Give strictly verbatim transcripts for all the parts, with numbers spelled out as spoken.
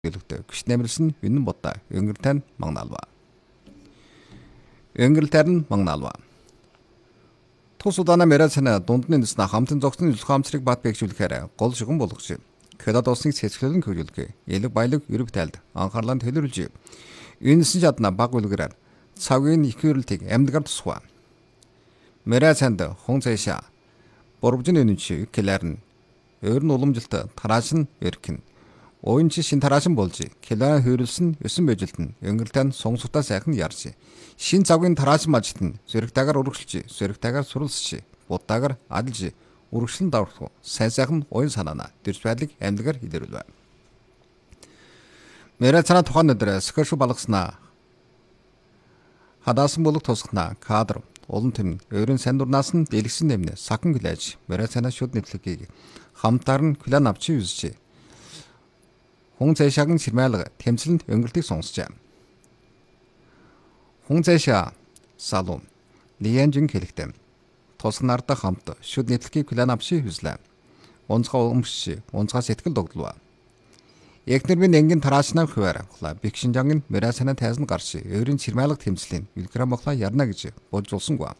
Өлөгтэй күч нэмэлсэн үнэн бота өнгөртэн магналва. Өнгөртэн магналва. Тус удаана мэрэцэнэ дундны нэснэ хамтын зогсны үлх хамцрыг бат бэгжүүлэхээр гол шигэн болгож. Кэдад улсыг цэцгэлэн хөгжүүлэх. Элэг баялаг ерөв тайлд анхаарлаа төлөвлөж. Үнэсэн чадна баг үлгэрээр цагийн их хөрөлтийг амьдгаар тусгав. Мэрэцэнд хүн цаашаа борбжин үнэнчи гэлэрн өөр нь уламжилт тарааш нь эрхэн. Оюунч шин тараашин болж келаа хөрөлсөн өсөн бэжилтэн өнгөртэн сонгосудаа сайхан ярж. Шин цагийн тараашин мажтэн зэрэгтэйгээр урагшилж, зэрэгтэйгээр суралцж, будаагаар адилж, урагшлан даврах сайн сайхан оюун санаана дэрж байдлыг амьдгаар илэрүүлв. Мэрэцэнэ тухайн өдөр скерш балгаснаа хадаасан болог тусгнаа кадр улан тэм өөрийн сайн дурнаас нь дэлгэсэн нэмнэ сахан гэлэж мэрэцэнэ шүд нэтлэгийг хамтаар нь клан авчи үзжээ. Хүн цаашаагийн ширмайлга тэмцэлэнд өнгөртийг сонсжээ. Хүн цаашаа салун лиенжин хэлэхтэй. Тусгнаарда хамт шүд нэтлэгийг клан авчи хүслээ. Унцгаа өмсч, унцгаа сэтгэл догдлоо. Ягнэр минь энгийн тараашнаа хуваар авахлаа. Бигшинжангийн мэрэцэнэ тайзан гарч өөрийн ширмайлга тэмцлийн үлгэрам бохла ярна гэж болж улсангүй.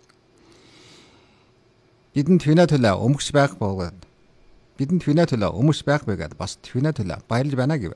Бидэнд твинэ төлөө өмгч байх болоод бидэнд твинэ төлөө өмгч байх байгаад бас твинэ төлөө баярлж байна гэв.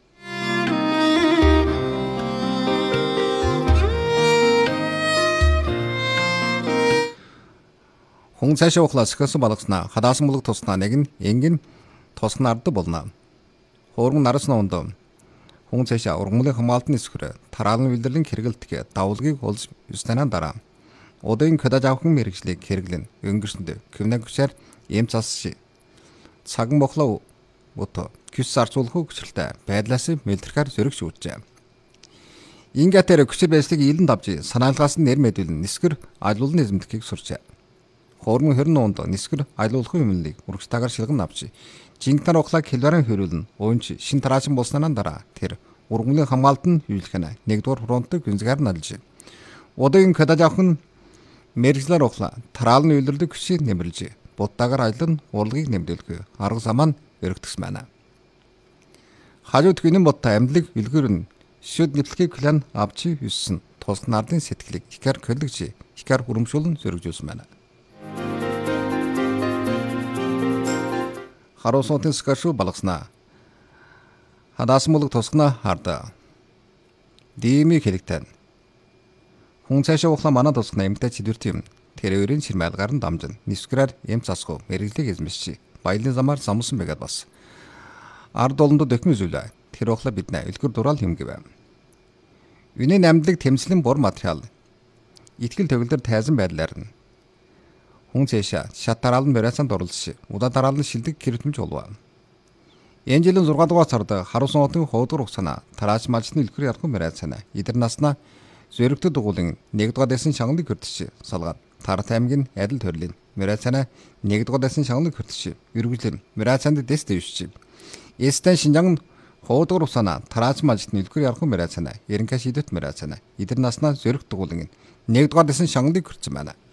Хүн цаашаа ухлаас хөсөн балгаснаа хадаасан болог туснаа нэг нь энгийн тусгнаард болно. Хуурман нарасна ондоо хүн цаашаа ургамлын хамгаалтын эсвэр тараалан үйлдвэрлэлийн хэрэгэлтгэ давлгийг олж юстанаа дараа удын кодаж авахын мэрэгжлийг хэрэглэн өнгөрсөнд кивнэг хүчээр эм цас цаган бохлоо ото küs зарцуулах хүчрэлтэй байдлаас мэлдэрхээр зөрөг шүүжжээ. Ингатер хүчээр байслыг илэн давж санаалгаас нь нэр мэдүүлэн нисгэр аялуулны эзэмдхийг сурчээ. Хуурман хорин онд нисгэр аялуулахын юмлыг урагштайгаар шилгэн авч жингтар ухлаа хэлбэрэн хөрүүлэн уунч шин тараашин болсноо дараа тэр ургамлын хамгаалт нь хөвлөхнэ нэгдүгээр фронтыг гүнзгээр налж. Удын кодаж авахын мэрэгжлэр ухлаа тараалны үйлдвэрлэлийг хүчээр нэмэрлж будаагаар аялан урлагийг нэмдүүлэх арга замаа өргөтгсөн байна. Хажууд гинэн бодтой амьдлыг үлгэр нь шүд нэтлэгийг клан авчи юссэн тусган нардын сэтгэлийг ихэр көлөгж ихэр урамшуулн зөргижүүлсэн байна. Харуусуудын скаршу балгаснаа хадаасан болог тусгнаа хардаа дими хэлэгтэн хүн цаашаа ухлаа манай тусгнаа эмгтэй чидвэрт юм тэр өөрийн ширмайлгаар нь дамжин нисгрээр эм засгүй мэрэгжлийг эзэмшиж баялын замаар самсан байгаад бас ард олондоо дөхмө зүйлээ тэр ухлаа биднээ үлгэр дураал юм гэв. Үнэн амьдлыг тэмцлийн бур материал итгэл төгөлдөр тайзан байдлаар нь хүн цаашаа шат тараалан мэрэцэнд оролцож удаа тараалан шилдэг гэрэтмж болов. Энэ жилийн зургаан дугаар сард харуусан хотын ховдгор угсана тарааш мажны үлгэр ярхан мэрэцэнэ идэр наснаа зөрөгтөд дугуулын нэгдүгээр дэсэн шангалыг хөртөж салгаад Тарт аймгийн адил төрлийн мэрэцэнэ нэгдүгээр дэсэн шангалыг хөртөж эргүүлэн мэрэцэнд дэс дэвшиж. Эстэн шинжан ховдгор угсана тарааш мажны үлгэр ярхан мэрэцэнэ эренка шидэт мэрэцэнэ идэр наснаа зөрөгт дугуулын нэгдүгээр дэсэн шангалыг хөртсөн байна.